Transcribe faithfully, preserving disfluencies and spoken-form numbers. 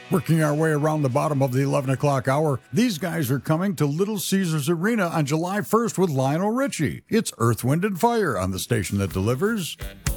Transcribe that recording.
Working our way around the bottom of the eleven o'clock hour, these guys are coming to Little Caesars Arena on July first with Lionel Richie. It's Earth, Wind, and Fire on the station that delivers.